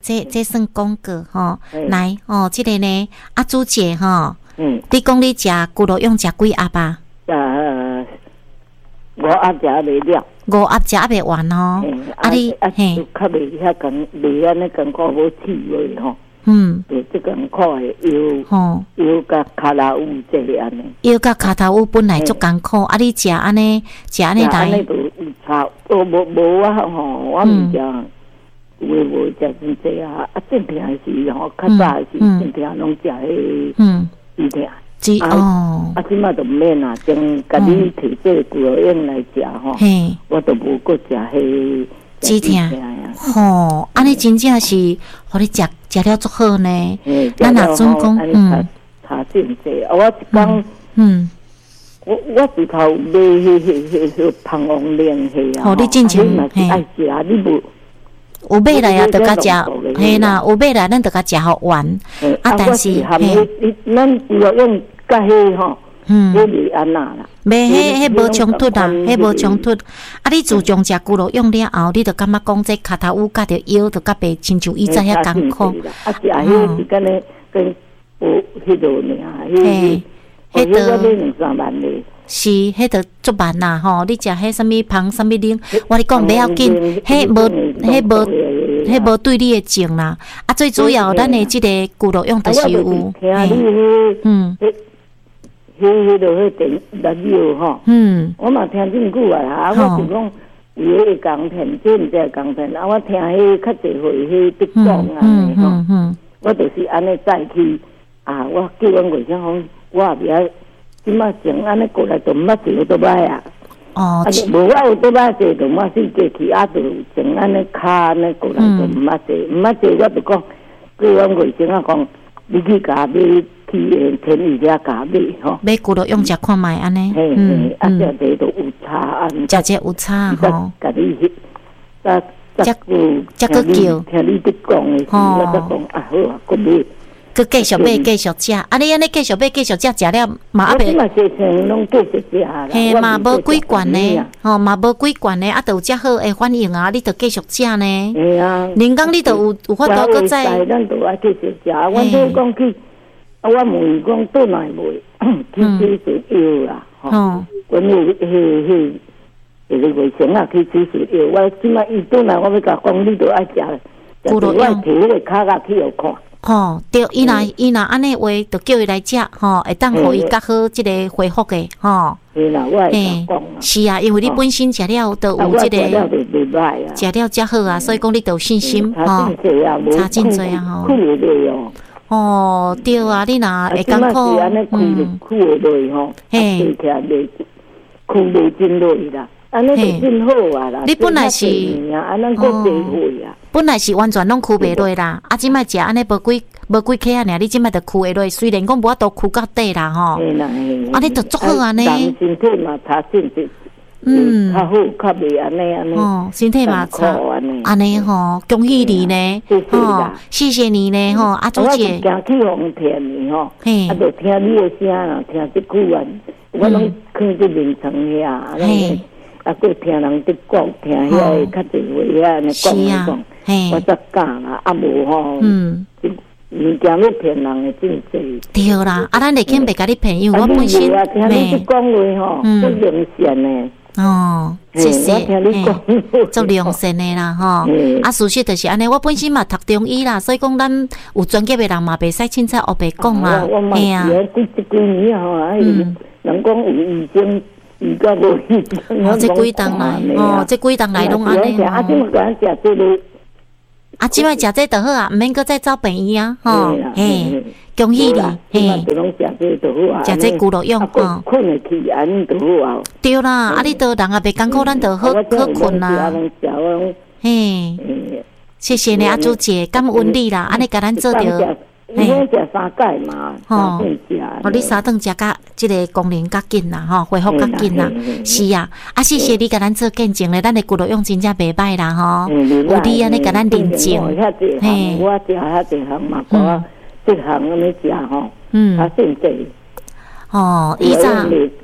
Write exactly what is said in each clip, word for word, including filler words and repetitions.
这这算广告吼。来哦，这个呢，阿朱姐吼， 嗯， 你讲你食骨肉用食几盒吧？ 呃，我阿食袂了， 五盒食还袂完哦。啊你嘿， 较袂遐讲，袂安尼讲苦无气味吼。 嗯， 对，即个苦的腰， 吼， 腰甲骹头有这个安尼。 腰甲骹头有本来足艰苦，啊你食安尼食安尼来。 安尼都有差，无无无啊吼，我毋食。有诶无食真济啊！啊，正常是吼，较早是正常拢食迄嗯， 鸡腿。 鸡哦， 啊，即马就毋免啊，将家己摕这个骨肉用来食吼。嘿，我都无搁食迄鸡腿呀。吼，安尼真正是，互你食食了足好呢。咱若准讲，嗯， 查真济，啊，我一讲， 嗯， 我我自头买迄迄迄迄芳王莲迄啊。 吼，你进前嘿，爱食啊，你无。 有买来啊，得甲食，嘿啦，有买来咱得甲食好完。啊，但是嘿， 咱骨肉用甲迄吼，嗯，迄安那啦。 袂，迄迄无冲突啊，迄无冲突。啊，你自从食骨肉用了后，你就感觉讲这骹头有甲着腰，就甲袂亲像以前遐艰苦。 啊，食迄是干呢跟有迄落尔，迄迄个两三万咧。 是，迄个足慢啦吼！你食迄什物芳什物灵，我你讲不要紧，迄无迄无迄无对你的症啦。啊，最主要咱的即个骨肉用就是有， 嗯，迄迄落迄电radio吼，嗯，我嘛听真久啊，啊，我是讲有个钢片，这毋知钢片，啊，我听迄较侪回迄得讲啊，吼，我就是安尼再去啊，我叫阮外甥讲，我也袂。即马前安尼过来就毋捌坐倒摆啊！哦，无我有倒摆坐就毋捌死过去，啊，就前安尼骹安尼过来就毋捌坐，毋捌坐我就讲，叫阮外甥啊讲，你去甲买去天宇遐甲买吼。 买骨肉用食看卖安尼， 嘿嘿，啊，这这都有差啊， 食这有差吼。 甲你迄，啊， 则则个叫， 听你伫讲的时，我则讲啊好啊，佮买。 佮继续买，继续食。啊，你安尼继续买，继续食，食了嘛阿袂。 我嘛是成拢继续食啦。 嘿嘛，无几罐呢，吼嘛无几罐呢，啊，都有遮好诶反应啊，你着继续食呢。 嘿啊。 人讲你着有有法度搁再。 咱都爱继续食。阮都讲去，啊，我问伊讲倒来袂，去去是药啦，吼。阮有迄迄迄个卫生啊，去去是药。我即摆伊倒来，我要甲讲，你着爱食。骨肉用。摕迄个骹甲去互看。 吼，对，伊若伊若安尼话，就叫伊来食，吼，会当互伊较好，即个恢复诶，吼。 是啦，我会讲。 是啊，因为你本身食了都有即个，食了才好啊，所以讲你都有信心，吼。差真济啊，吼。 苦会落哦。 哦，对啊，你若会艰苦， 嗯。苦会落吼，嘿，起来袂苦袂真落啦。安尼就真好啊啦！ 你本来是啊，咱国地会啊， 本来是完全拢哭袂落啦。啊，即摆食安尼无几无几克啊，尔你即摆就哭会落。虽然讲无法度哭到底啦吼，啊，你就足好安尼。 身体嘛差真济，嗯，较好较袂安尼安尼。哦， 身体嘛差安尼吼，恭喜你呢！吼，谢谢你呢！吼，阿朱姐。 我是行去红田的吼，啊，就听你的声啦，听即句啊，我拢看伫眠床遐。啊，佮听人伫讲，听遐个较侪话啊，尼讲来讲，我则教啦，啊无吼，嗯，物件要骗人的真济。 对啦，啊，咱会肯袂甲你骗，因为我本身啊，听你伫讲话吼，足良善的。 哦，谢谢，足良善的啦，吼。啊，事实就是安尼，我本身嘛读中医啦，所以讲咱有专业的人嘛，袂使凊彩黑白讲啦， 嘿啊。几几几年吼，啊，人讲有医生。 哦，这几档来，哦，这几档来拢安尼。 啊，即摆食这个， 啊，即摆食这就好啊，毋免搁再找病医啊，吼，嘿，恭喜你，嘿，食这骨肉用，吼， 困会去，安尼就好啊。 对啦，啊，你都人也袂艰苦，咱就好好困啦。嘿，谢谢你阿朱姐，感恩你啦，安尼甲咱做着。 你要食三盖嘛，三顿食。 哦，你三顿食甲即个功能较紧啦，吼，恢复较紧啦。是啊，啊，谢谢你甲咱做见证咧，咱的骨肉用真正袂歹啦，吼。有你安尼甲咱认证。 嘿，我食遐一项嘛，我一项安尼食吼，嗯，较顺济。 哦，以前，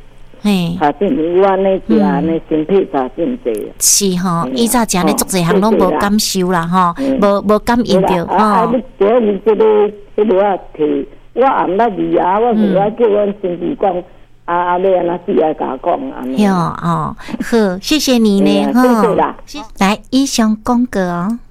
嘿， 查证有安尼食安尼身体查证济。 是吼，以前食咧足侪项拢无感受啦吼，无无感应着吼。 啊啊！你这你这个这个啊摕，我暗捺味啊，我是我叫阮亲戚讲，啊啊，要安那事来甲我讲安尼。 哟哦，好，谢谢你呢， 哈。谢谢啦。 来，以上广告哦。